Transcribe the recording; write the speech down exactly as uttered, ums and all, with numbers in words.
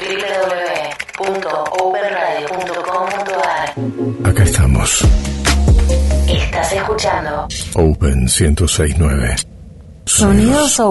w w w punto open radio punto com punto a r. Acá estamos. Estás escuchando Open ciento seis punto nueve. Sonidos